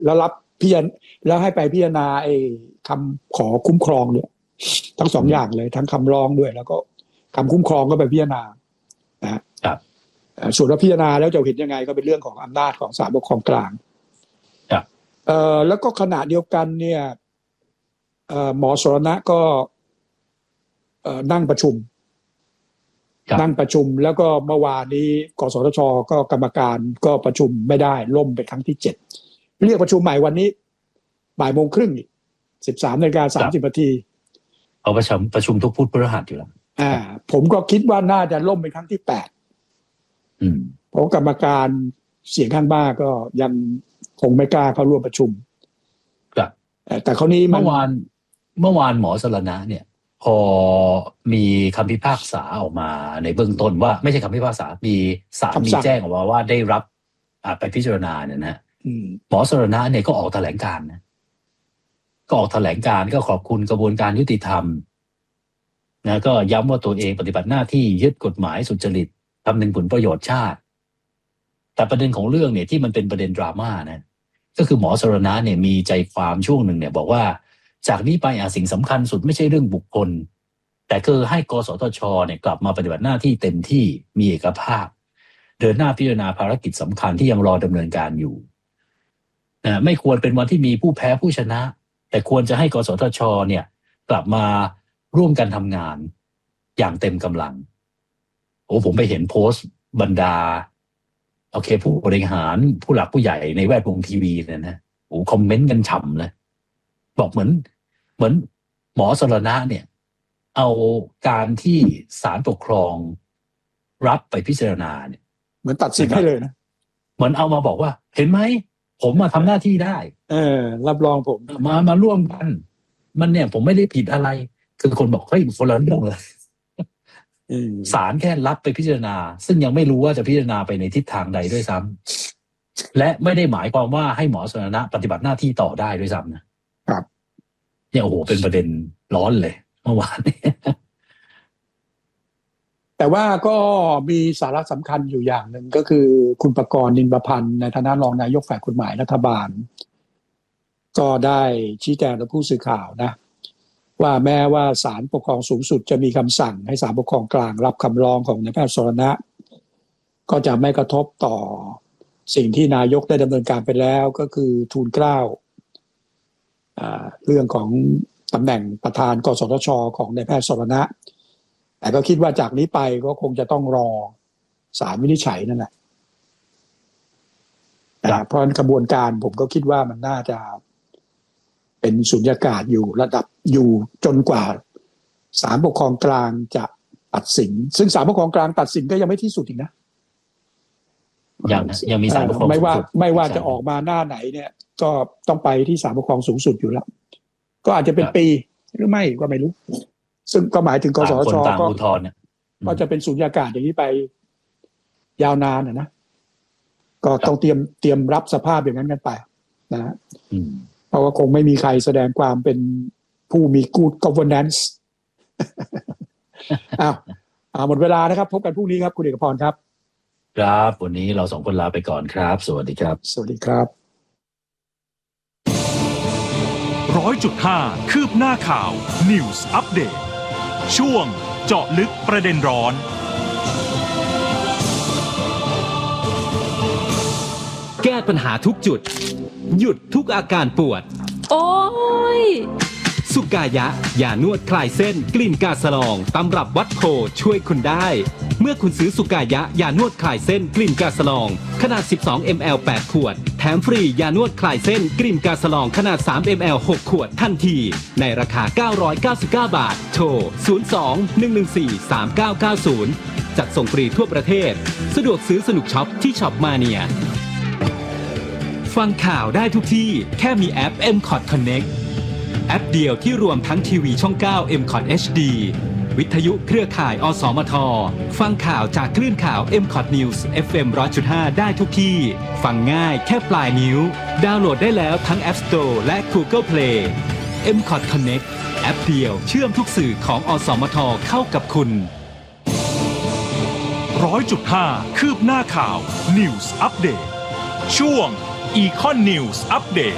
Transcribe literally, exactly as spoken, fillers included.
แล้วรับพิจารณาแล้วให้ไปพิจารณาไอ้คำขอคุ้มครองเนี่ยทั้งสองอย่างเลยทั้งคำร้องด้วยแล้วก็คำคุ้มครองก็ไปพิจารณานะครับส่วนว่าพิจารณาแล้วจะเห็นยังไงก็เป็นเรื่องของอำนาจของศาลปกครองกลางครับเอ่อแล้วก็ขณะเดียวกันเนี่ยเอ่อหมอสรณะก็เอ่อนั่งประชุมนั่งประชุมแล้วก็เมื่อวานนี้กสทช.ก็กรรมการก็ประชุมไม่ได้ล่มเป็นครั้งที่เจ็ดเรียกประชุมใหม่วันนี้บ่ายโมงครึ่งสิบสามนาฬิกาสามสิบนาทีเอาประชุมประชุมทุกพุธพฤหัสอยู่แล้วอ่าผมก็คิดว่าน่าจะล่มเป็นครั้งที่แปดอืมเพราะกรรมการเสียงข้างมากก็ยังคงไม่กล้าเข้าร่วมประชุมครับแต่คราวนี้เมื่อวานเมื่อวานหมอสรณะเนี่ยพอมีคำพิพากษาออกมาในเบื้องต้นว่าไม่ใช่คำพิพากษามีศาลมีแจ้งออกมาว่าได้รับไปพิจารณาเนี่ยนะหมอสรณะเนี่ยก็ออกแถลงการณ์นะก็ออกแถลงการณ์ก็ขอบคุณกระบวนการยุติธรรมนะก็ย้ำว่าตัวเองปฏิบัติหน้าที่ยึดกฎหมายสุจริตคำนึงผลประโยชน์ชาติแต่ประเด็นของเรื่องเนี่ยที่มันเป็นประเด็นดราม่านะก็คือหมอสรณะเนี่ยมีใจความช่วงหนึ่งเนี่ยบอกว่าจากนี้ไปอ่ะสิ่งสำคัญสุดไม่ใช่เรื่องบุคคลแต่คือให้กสทชเนี่ยกลับมาปฏิบัติหน้าที่เต็มที่มีเอกภาพเดินหน้าพิจารณาภารกิจสำคัญที่ยังรอดำเนินการอยู่นะไม่ควรเป็นวันที่มีผู้แพ้ผู้ชนะแต่ควรจะให้กสทชเนี่ยกลับมาร่วมกันทำงานอย่างเต็มกำลังโอ้ผมไปเห็นโพสต์บรรดาโอเคผู้บริหารผู้หลักผู้ใหญ่ในแวดวงทีวีเนี่ยนะโอ้คอมเมนต์กันฉ่ำเลยบอกเหมือนเหมือนหมอสรณะเนี่ยเอาการที่ศาลปกครองรับไปพิจารณาเนี่ยเหมือนตัดสินให้เลยนะเหมือนเอามาบอกว่าเห็นไหมผมมาทำหน้าที่ได้เออรับรองผมมามาร่วมกันมันเนี่ยผมไม่ได้ผิดอะไรคือคนบอกเฮ้ยคนละเรื่องเลยศาลแค่รับไปพิจารณาซึ่งยังไม่รู้ว่าจะพิจารณาไปในทิศทางใดด้วยซ้ำและไม่ได้หมายความว่าให้หมอสรณะปฏิบัติหน้าที่ต่อได้ด้วยซ้ำนะครับเนี่ยโอ้โหเป็นประเด็นร้อนเลยเมื่อวานนี้แต่ว่าก็มีสาระสำคัญอยู่อย่างหนึ่งก็คือคุณประกรณ์นินประพันธ์ในฐานะรองนายกฝ่ายกฎหมายรัฐบาลก็ได้ชี้แจงต่อผู้สื่อข่าวนะว่าแม้ว่าศาลปกครองสูงสุดจะมีคำสั่งให้ศาลปกครองกลางรับคำร้องของนายแพทย์สรณะก็จะไม่กระทบต่อสิ่งที่นายกได้ดำเนินการไปแล้วก็คือทูลเกล้าเรื่องของตำแหน่งประธานกสทช.ของนายแพทย์สรณะแต่ก็คิดว่าจากนี้ไปก็คงจะต้องรอศาลวินิจฉัยนั่นแหละเพราะกระบวนการผมก็คิดว่ามันน่าจะเป็นสุญญากาศอยู่ระดับอยู่จนกว่าศาลปกครองกลางจะตัดสินซึ่งศาลปกครองกลางตัดสินก็ยังไม่ที่สุดอีกนะยังยังมีศาลปกครองไม่ว่าไม่ว่าจะออกมาหน้าไหนเนี่ยก็ต้องไปที่ศาลปกครองสูงสุดอยู่แล้วก็อาจจะเป็นปีหรือไม่ก็ไม่รู้ซึ่งก็หมายถึงกสทช.ก็ก็จะเป็นสุญญากาศอย่างนี้ไปยาวนานนะก็ต้องเตรียมเตรียมรับสภาพอย่างนั้นกันไปนะเพราะว่าคงไม่มีใครแสดงความเป็นผู้มี good governance อ้าวหมดเวลานะครับพบกันพรุ่งนี้ครับคุณเอกพรครับครับวันนี้เราสองคนลาไปก่อนครับสวัสดีครับสวัสดีครับร้อยจุดห้าคืบหน้าข่าว News Update ช่วงเจาะลึกประเด็นร้อนแก้ปัญหาทุกจุดหยุดทุกอาการปวดโอ้ยสุกายะยานวดคลายเส้นกลิ่นกาสลองตำรับวัดโพช่วยคุณได้เมื่อคุณซื้อสุกายะยานวดคลายเส้นกลิ่นกาสลองขนาดสิบสองมิลลิลิตร แปดขวดแถมฟรียานวดคลายเส้นกลิ่นกาสลองขนาดสามมิลลิลิตร หกขวดทันทีในราคาเก้าร้อยเก้าสิบเก้าบาทโทรศูนย์ สอง หนึ่ง หนึ่ง สี่ สาม เก้า เก้า ศูนย์จัดส่งฟรีทั่วประเทศสะดวกซื้อสนุกช็อปที่ช็อปมาเนียฟังข่าวได้ทุกที่แค่มีแอป เอ็ม คอท Connect แอปเดียวที่รวมทั้งทีวีช่องเก้า เอ็ม คอท เอช ดี วิทยุเครือข่าย อสมท ฟังข่าวจากคลื่นข่าว เอ็ม คอท News เอฟ เอ็ม หนึ่งร้อยจุดห้า ได้ทุกที่ฟังง่ายแค่ปลายนิ้วดาวน์โหลดได้แล้วทั้ง App Store และ Google Play เอ็ม คอท Connect แอปเดียวเชื่อมทุกสื่อของอสมทเข้ากับคุณร้อยจุดห้า คืบหน้าข่าว News Update ช่วง Econ News Update